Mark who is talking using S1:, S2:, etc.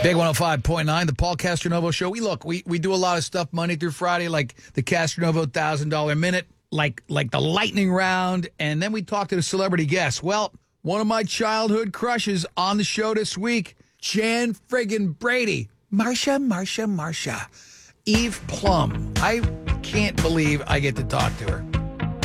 S1: Big 105.9, the Paul Castronovo Show. We do a lot of stuff Monday through Friday, like the Castronovo $1,000 minute, like the lightning round, and then we talk to the celebrity guests. Well, one of my childhood crushes on the show this week, Jan friggin' Brady. Marsha. Eve Plum. I can't believe I get to talk to her.